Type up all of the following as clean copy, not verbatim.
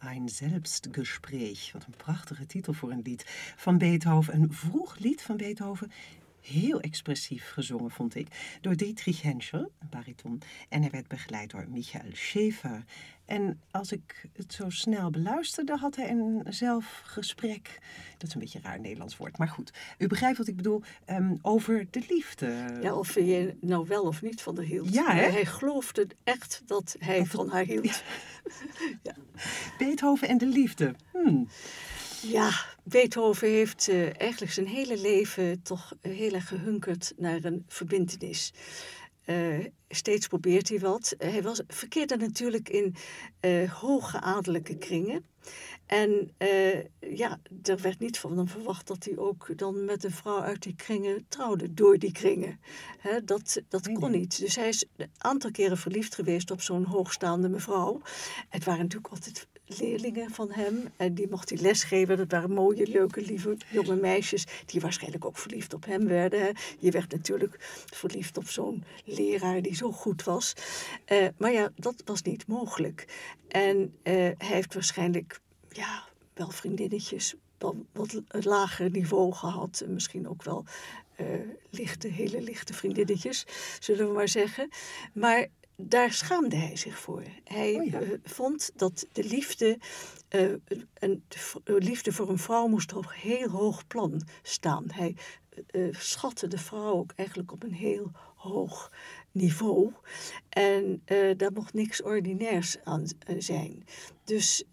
Ein Selbstgespräch. Wat een prachtige titel voor een lied van Beethoven. Een vroeg lied van Beethoven. Heel expressief gezongen, vond ik, door Dietrich Henschel, een bariton. En hij werd begeleid door Michael Schäfer. En als ik het zo snel beluisterde, had hij een zelfgesprek. Dat is een beetje een raar Nederlands woord, maar goed. U begrijpt wat ik bedoel, over de liefde. Ja, of je nou wel of niet van haar hield. Ja, hè? Hij geloofde echt dat hij van haar hield. Ja. Ja. Beethoven en de liefde. Ja, Beethoven heeft eigenlijk zijn hele leven toch heel erg gehunkerd naar een verbintenis. Steeds probeert hij wat. Hij verkeerde natuurlijk in hoge adellijke kringen. En er werd niet van hem verwacht dat hij ook dan met een vrouw uit die kringen trouwde, door die kringen. Dat kon niet. Dus hij is een aantal keren verliefd geweest op zo'n hoogstaande mevrouw. Het waren natuurlijk altijd leerlingen van hem en die mocht hij lesgeven. Dat waren mooie, leuke, lieve jonge meisjes die waarschijnlijk ook verliefd op hem werden. Hè. Je werd natuurlijk verliefd op zo'n leraar die zo goed was. Maar ja, dat was niet mogelijk. En hij heeft waarschijnlijk wel vriendinnetjes op wat lager niveau gehad. Misschien ook wel hele lichte vriendinnete, zullen we maar zeggen. Maar daar schaamde hij zich voor. Hij vond dat de liefde voor een vrouw moest op heel hoog plan staan. Hij schatte de vrouw ook eigenlijk op een heel hoog niveau. En daar mocht niks ordinairs aan zijn. Dus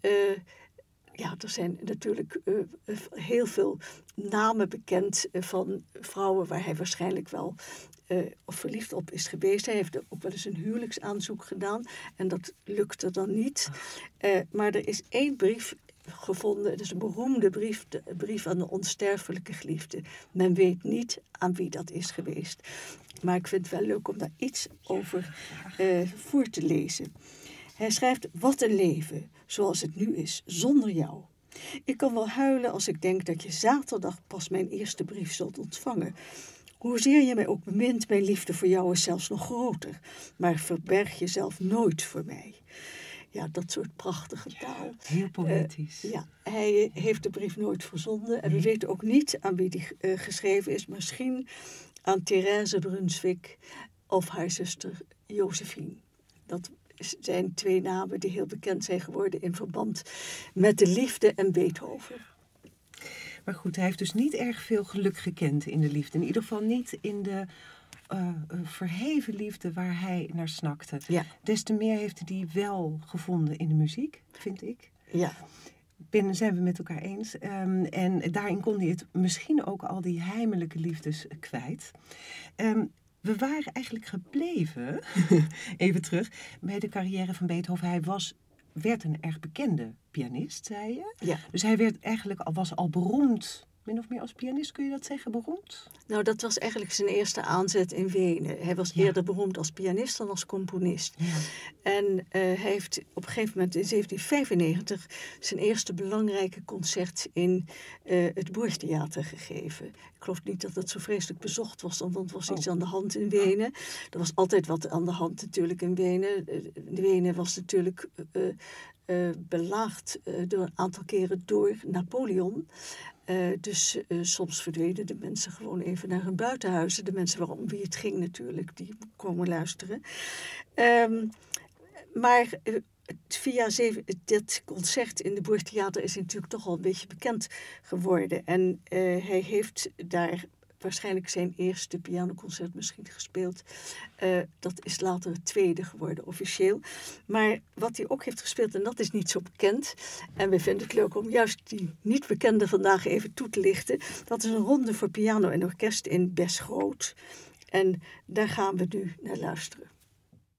er zijn natuurlijk heel veel namen bekend van vrouwen waar hij waarschijnlijk wel of verliefd op is geweest. Hij heeft ook wel eens een huwelijksaanzoek gedaan en dat lukte dan niet. Maar er is één brief gevonden, het is een beroemde brief, de brief aan de onsterfelijke geliefde. Men weet niet aan wie dat is geweest. Maar ik vind het wel leuk om daar iets over voor te lezen. Hij schrijft, wat een leven, zoals het nu is, zonder jou. Ik kan wel huilen als ik denk dat je zaterdag pas mijn eerste brief zult ontvangen. Hoezeer je mij ook bemint, mijn liefde voor jou is zelfs nog groter. Maar verberg jezelf nooit voor mij. Ja, dat soort prachtige taal. Heel poëtisch. Hij heeft de brief nooit verzonden. En we weten ook niet aan wie die geschreven is. Misschien aan Therese Brunswick of haar zuster Josephine. Dat zijn twee namen die heel bekend zijn geworden in verband met de liefde en Beethoven. Maar goed, hij heeft dus niet erg veel geluk gekend in de liefde. In ieder geval niet in de verheven liefde waar hij naar snakte. Ja. Des te meer heeft hij die wel gevonden in de muziek, vind ik. Ja. Zijn we met elkaar eens. En daarin kon hij het misschien ook al die heimelijke liefdes kwijt. We waren eigenlijk gebleven, even terug, bij de carrière van Beethoven. Hij werd een erg bekende pianist, zei je. Ja. Dus hij was al beroemd, min of meer als pianist, kun je dat zeggen, beroemd? Nou, dat was eigenlijk zijn eerste aanzet in Wenen. Hij was eerder beroemd als pianist dan als componist. Ja. En hij heeft op een gegeven moment in 1795 zijn eerste belangrijke concert in het Burgtheater gegeven. Ik geloof niet dat het zo vreselijk bezocht was, want er was iets aan de hand in Wenen. Er was altijd wat aan de hand natuurlijk in Wenen. Wenen was natuurlijk belaagd door een aantal keren door Napoleon. Dus soms verdwenen de mensen gewoon even naar hun buitenhuizen. De mensen om wie het ging natuurlijk, die komen luisteren. Maar via dit concert in de Burgtheater is hij natuurlijk toch al een beetje bekend geworden. En hij heeft daar waarschijnlijk zijn eerste pianoconcert misschien gespeeld. Dat is later het tweede geworden, officieel. Maar wat hij ook heeft gespeeld, en dat is niet zo bekend, en we vinden het leuk om juist die niet bekende vandaag even toe te lichten, dat is een ronde voor piano en orkest in Bes Groot. En daar gaan we nu naar luisteren.